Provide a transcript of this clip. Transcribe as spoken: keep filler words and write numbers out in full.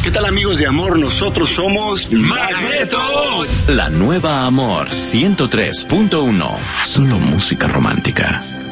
¿Qué tal, amigos de Amor? Nosotros somos Magnetos. La nueva Amor ciento tres punto uno. Solo música romántica.